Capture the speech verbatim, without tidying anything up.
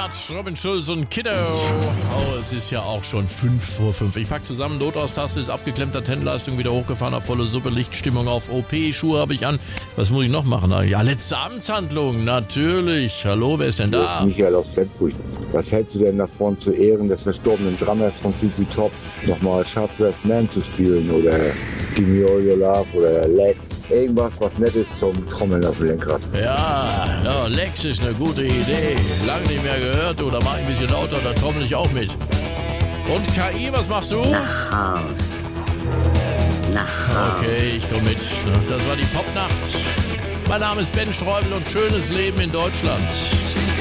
Bernhard, Robin Schulz und Kiddo. Oh, es ist ja auch schon fünf vor fünf. Ich pack zusammen, Notaus-Taste ist abgeklemmter, Tennleistung wieder hochgefahren auf volle Suppe, Lichtstimmung auf O P, Schuhe habe ich an. Was muss ich noch machen? Ja, letzte Amtshandlung, natürlich. Hallo, wer ist denn da? Michael aus Flensburg. Was hältst du denn davon, zu Ehren des verstorbenen Drummers von C C Top nochmal Sharpdressed Man zu spielen oder Give Me All Your Love oder Lex? Irgendwas, was nett ist zum Trommeln auf dem Lenkrad. Ja, ja, Lex ist eine gute Idee. Lange nicht mehr gehört, oder mach ein bisschen lauter, da trommel ich auch mit. Und K I, was machst du? Nach Haus. Nach Haus. Okay, ich komm mit. Das war die Popnacht. Mein Name ist Ben Streubel und schönes Leben in Deutschland.